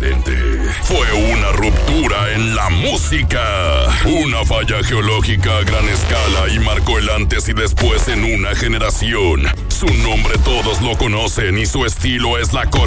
diferente. Fue una ruptura en la música. Una falla geológica a gran escala y marcó el antes y después en una generación. Su nombre todos lo conocen y su estilo es la